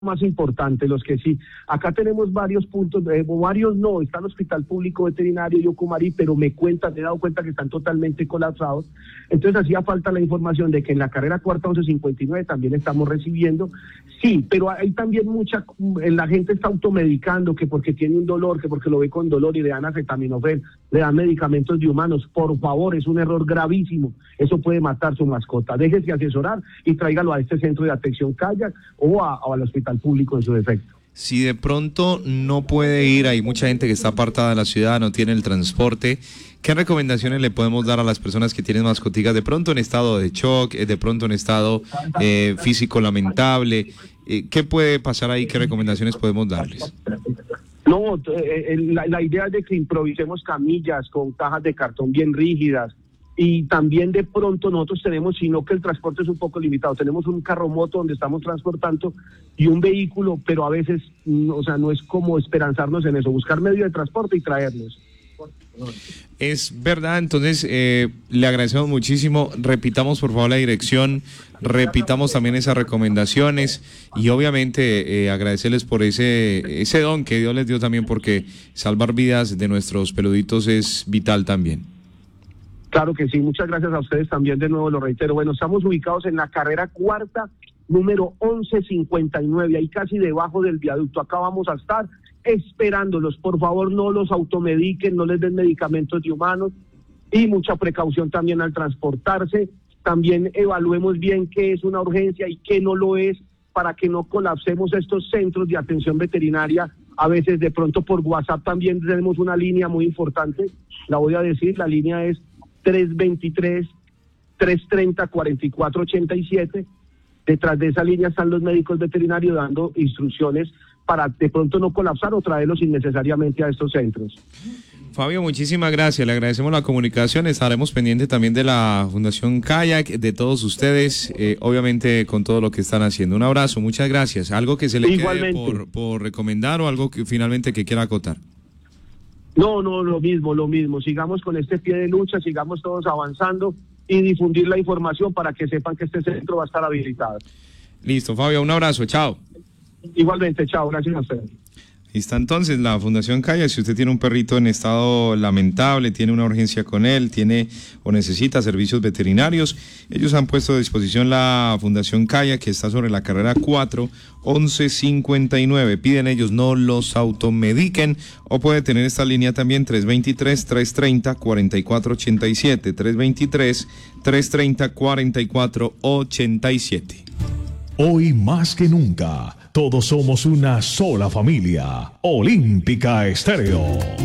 más importante, los que sí. Acá tenemos varios puntos, varios no, está el Hospital Público Veterinario y Ocumari, pero me he dado cuenta que están totalmente colapsados. Entonces hacía falta la información de que en la carrera cuarta 1159 también estamos recibiendo. Sí, pero hay también la gente está automedicando, que porque tiene un dolor, que porque lo ve con dolor y le dan acetaminofén, le dan medicamentos de humanos. Por favor, es un error gravísimo. Eso puede matar su mascota. Déjese asesorar y tráigalo a este centro de atención Kayak o al Hospital Público en su defecto. Si de pronto no puede ir, hay mucha gente que está apartada de la ciudad, no tiene el transporte, ¿qué recomendaciones le podemos dar a las personas que tienen mascoticas de pronto en estado de shock, de pronto en estado físico lamentable? ¿Qué puede pasar ahí? ¿Qué recomendaciones podemos darles? No, la idea es de que improvisemos camillas con cajas de cartón bien rígidas. Y también de pronto nosotros tenemos, sino que el transporte es un poco limitado, tenemos un carromoto donde estamos transportando y un vehículo, pero a veces, no es como esperanzarnos en eso, buscar medio de transporte y traerlos. Es verdad, entonces le agradecemos muchísimo, repitamos por favor la dirección, repitamos también esas recomendaciones y obviamente agradecerles por ese don que Dios les dio también, porque salvar vidas de nuestros peluditos es vital también. Claro que sí, muchas gracias a ustedes también, de nuevo lo reitero. Bueno, estamos ubicados en la carrera cuarta, número 1159, ahí casi debajo del viaducto. Acá vamos a estar esperándolos. Por favor, no los automediquen, no les den medicamentos de humanos y mucha precaución también al transportarse. También evaluemos bien qué es una urgencia y qué no lo es, para que no colapsemos estos centros de atención veterinaria. A veces de pronto por WhatsApp también tenemos una línea muy importante, la voy a decir, la línea es 323-330-4487. Detrás de esa línea están los médicos veterinarios dando instrucciones para de pronto no colapsar o traerlos innecesariamente a estos centros. Fabio, muchísimas gracias, le agradecemos la comunicación, estaremos pendientes también de la Fundación Kayak, de todos ustedes, obviamente con todo lo que están haciendo. Un abrazo, muchas gracias. ¿Algo que se le quede por recomendar o algo que finalmente que quiera acotar? No, lo mismo, sigamos con este pie de lucha, sigamos todos avanzando y difundir la información para que sepan que este centro va a estar habilitado. Listo, Fabio, un abrazo, chao. Igualmente, chao, gracias a ustedes. Ahí está entonces la Fundación Kayak. Si usted tiene un perrito en estado lamentable, tiene una urgencia con él, tiene o necesita servicios veterinarios, ellos han puesto a disposición la Fundación Kayak, que está sobre la carrera 4, 1159. Piden ellos no los automediquen, o puede tener esta línea también 323-330-4487, 323-330-4487. Hoy más que nunca, todos somos una sola familia. Olímpica Estéreo.